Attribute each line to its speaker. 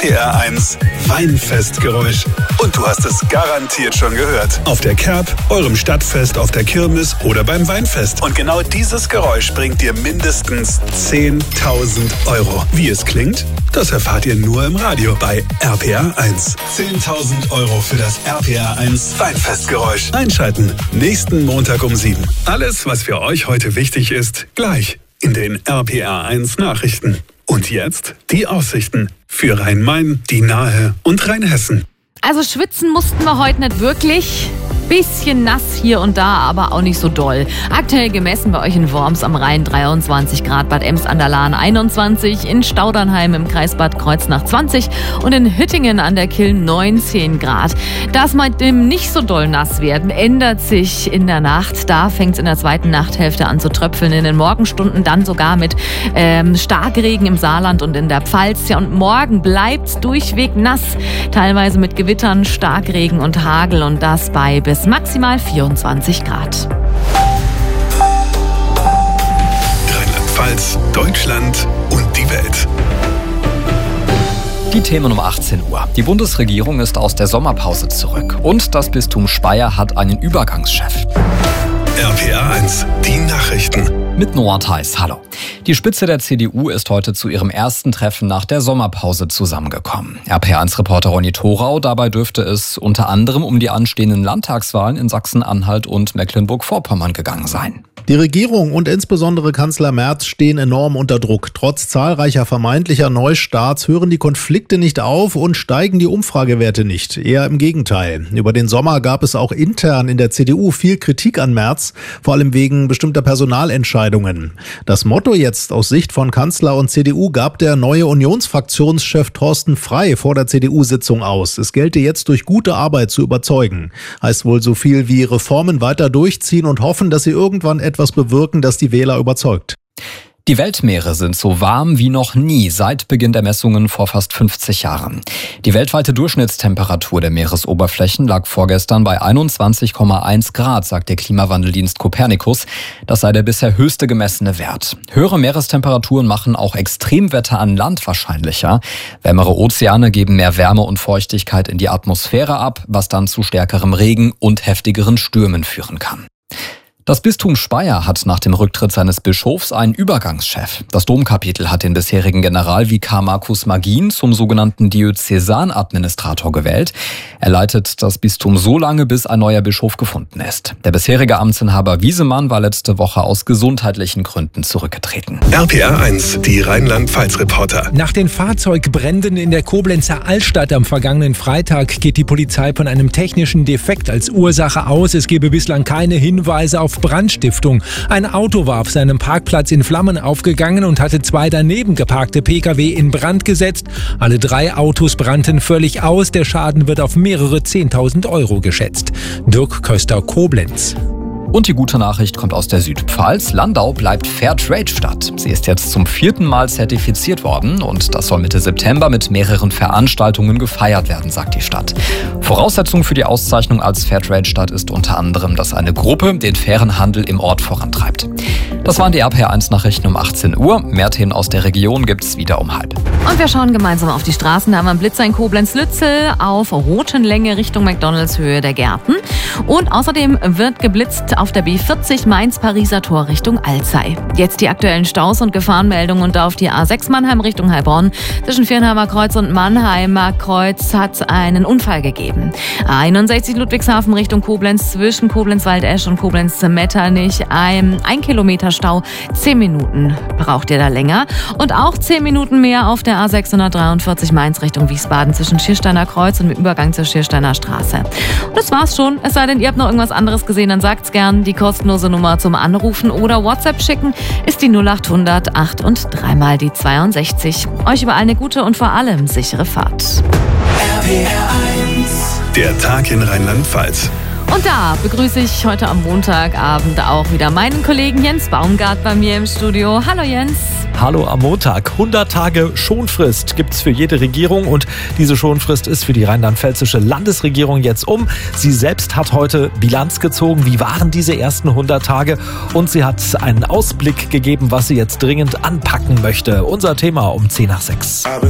Speaker 1: RPR1 Weinfestgeräusch. Und du hast es garantiert schon gehört. Auf der Kerb, eurem Stadtfest, auf der Kirmes oder beim Weinfest. Und genau dieses Geräusch bringt dir mindestens 10.000 Euro. Wie es klingt, das erfahrt ihr nur im Radio bei RPR1. 10.000 Euro für das RPR1 Weinfestgeräusch. Einschalten, nächsten Montag um 7. Alles, was für euch heute wichtig ist, gleich in den RPR1 Nachrichten. Und jetzt die Aussichten für Rhein-Main, die Nahe und Rheinhessen.
Speaker 2: Also schwitzen mussten wir heute nicht wirklich. Bisschen nass hier und da, aber auch nicht so doll. Aktuell gemessen bei euch in Worms am Rhein 23 Grad, Bad Ems an der Lahn 21, in Staudernheim im Kreis Bad Kreuznach 20 und in Hüttingen an der Killn 19 Grad. Das mit dem nicht so doll nass werden ändert sich in der Nacht. Da fängt es in der zweiten Nachthälfte an zu tröpfeln, in den Morgenstunden dann sogar mit Starkregen im Saarland und in der Pfalz. Ja, und morgen bleibt es durchweg nass, teilweise mit Gewittern, Starkregen und Hagel und das bei bis maximal 24 Grad.
Speaker 1: Rheinland-Pfalz, Deutschland und die Welt.
Speaker 3: Die Themen um 18 Uhr. Die Bundesregierung ist aus der Sommerpause zurück. Und das Bistum Speyer hat einen Übergangschef.
Speaker 1: RPR1, die Nachrichten.
Speaker 3: Mit Noah Theis, hallo. Die Spitze der CDU ist heute zu ihrem ersten Treffen nach der Sommerpause zusammengekommen. RPR1-Reporter Ronny Thorau, dabei dürfte es unter anderem um die anstehenden Landtagswahlen in Sachsen-Anhalt und Mecklenburg-Vorpommern gegangen sein.
Speaker 4: Die Regierung und insbesondere Kanzler Merz stehen enorm unter Druck. Trotz zahlreicher vermeintlicher Neustarts hören die Konflikte nicht auf und steigen die Umfragewerte nicht. Eher im Gegenteil. Über den Sommer gab es auch intern in der CDU viel Kritik an Merz, vor allem wegen bestimmter Personalentscheidungen. Das Motto jetzt aus Sicht von Kanzler und CDU gab der neue Unionsfraktionschef Thorsten Frey vor der CDU-Sitzung aus. Es gelte jetzt durch gute Arbeit zu überzeugen. Heißt wohl so viel wie Reformen weiter durchziehen und hoffen, dass sie irgendwann etwas bewirken, das die Wähler überzeugt.
Speaker 3: Die Weltmeere sind so warm wie noch nie seit Beginn der Messungen vor fast 50 Jahren. Die weltweite Durchschnittstemperatur der Meeresoberflächen lag vorgestern bei 21,1 Grad, sagt der Klimawandeldienst Copernicus. Das sei der bisher höchste gemessene Wert. Höhere Meerestemperaturen machen auch Extremwetter an Land wahrscheinlicher. Wärmere Ozeane geben mehr Wärme und Feuchtigkeit in die Atmosphäre ab, was dann zu stärkerem Regen und heftigeren Stürmen führen kann. Das Bistum Speyer hat nach dem Rücktritt seines Bischofs einen Übergangschef. Das Domkapitel hat den bisherigen Generalvikar Markus Magin zum sogenannten Diözesanadministrator gewählt. Er leitet das Bistum so lange, bis ein neuer Bischof gefunden ist. Der bisherige Amtsinhaber Wiesemann war letzte Woche aus gesundheitlichen Gründen zurückgetreten.
Speaker 1: RPR1, die Rheinland-Pfalz-Reporter.
Speaker 5: Nach den Fahrzeugbränden in der Koblenzer Altstadt am vergangenen Freitag geht die Polizei von einem technischen Defekt als Ursache aus. Es gebe bislang keine Hinweise auf Brandstiftung. Ein Auto war auf seinem Parkplatz in Flammen aufgegangen und hatte 2 daneben geparkte Pkw in Brand gesetzt. Alle 3 Autos brannten völlig aus. Der Schaden wird auf mehrere 10.000 Euro geschätzt. Dirk Köster, Koblenz.
Speaker 3: Und die gute Nachricht kommt aus der Südpfalz. Landau bleibt Fairtrade-Stadt. Sie ist jetzt zum 4. Mal zertifiziert worden und das soll Mitte September mit mehreren Veranstaltungen gefeiert werden, sagt die Stadt. Voraussetzung für die Auszeichnung als Fairtrade-Stadt ist unter anderem, dass eine Gruppe den fairen Handel im Ort vorantreibt. Das waren die RPR1-Nachrichten um 18 Uhr. Mehr Themen aus der Region gibt's wieder um 12:30.
Speaker 2: Und wir schauen gemeinsam auf die Straßen. Da haben wir einen Blitzer in Koblenz-Lützel auf Rotenlänge Richtung McDonalds Höhe der Gärten. Und außerdem wird geblitzt auf der B40 Mainz-Pariser Tor Richtung Alzey. Jetzt die aktuellen Staus und Gefahrenmeldungen und auf die A6 Mannheim Richtung Heilbronn. Zwischen Viernheimer Kreuz und Mannheimer Kreuz hat es einen Unfall gegeben. A61 Ludwigshafen Richtung Koblenz zwischen Koblenz-Waldesch und Koblenz-Metternich. Ein Kilometer Stau. 10 Minuten braucht ihr da länger. Und auch 10 Minuten mehr auf der A643 Mainz Richtung Wiesbaden zwischen Schiersteiner Kreuz und dem Übergang zur Schiersteiner Straße. Und das war's schon. Es sei denn, ihr habt noch irgendwas anderes gesehen, dann sagt's gern. Die kostenlose Nummer zum Anrufen oder WhatsApp schicken ist die 0800 8 und 3 mal die 62. Euch überall eine gute und vor allem sichere Fahrt.
Speaker 1: RPR1, der Tag in Rheinland-Pfalz.
Speaker 2: Und da begrüße ich heute am Montagabend auch wieder meinen Kollegen Jens Baumgart bei mir im Studio. Hallo Jens.
Speaker 6: Hallo am Montag. 100 Tage Schonfrist gibt's für jede Regierung und diese Schonfrist ist für die rheinland-pfälzische Landesregierung jetzt um. Sie selbst hat heute Bilanz gezogen. Wie waren diese ersten 100 Tage? Und sie hat einen Ausblick gegeben, was sie jetzt dringend anpacken möchte. Unser Thema um 5:10.